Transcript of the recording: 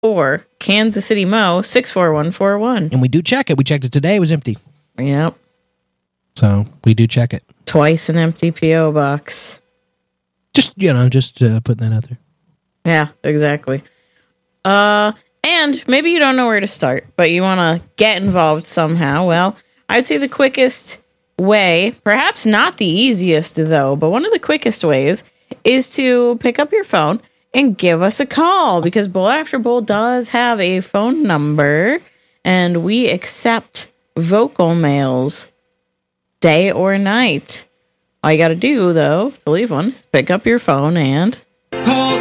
or Kansas City Mo 64141. And we do check it. We checked it today. It was empty. Yep. So we do check it. Twice an empty P.O. box. Just putting that out there. Yeah, exactly. And maybe you don't know where to start, but you want to get involved somehow. Well, I'd say the quickest way, perhaps not the easiest though, but one of the quickest ways is to pick up your phone and give us a call, because Bowl After Bowl does have a phone number and we accept vocal mails day or night. All you got to do though to leave one is pick up your phone and